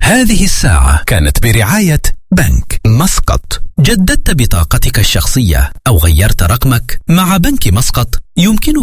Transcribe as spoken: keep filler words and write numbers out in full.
هذه الساعة كانت برعاية بنك مسقط. جددت بطاقتك الشخصية أو غيرت رقمك؟ مع بنك مسقط يمكنك